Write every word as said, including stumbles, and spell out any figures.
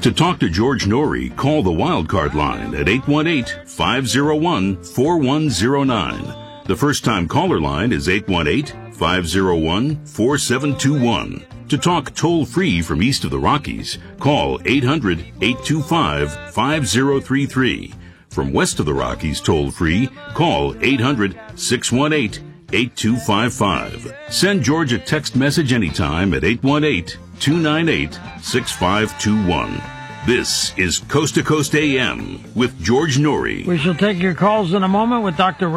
To talk to George Norrie, call the Wildcard line at eight one eight, five oh one, four one oh nine. The first-time caller line is eight one eight, five oh one, four seven two one. To talk toll-free from east of the Rockies, call eight hundred, eight two five, five oh three three. From west of the Rockies toll-free, call eight hundred, six one eight, eight two five five. Send George a text message anytime at eight one eight, two nine eight, six five two one. This is Coast to Coast A M with George Norrie. We shall take your calls in a moment with Doctor